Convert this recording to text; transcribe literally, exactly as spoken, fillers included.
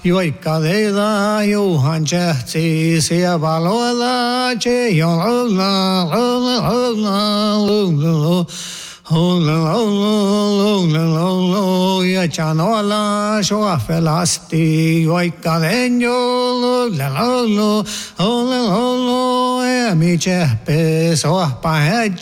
Joikkadeilla Juhan Tsähtsi Sievaloilla Tjejolla ja Chanola Shoafelasti Joikkadenjo ja mi Tsähpe Sohpa